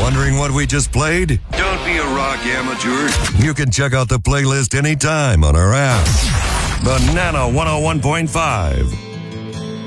Wondering what we just played? Don't be a rock amateur. You can check out the playlist anytime on our app. Banana 101.5.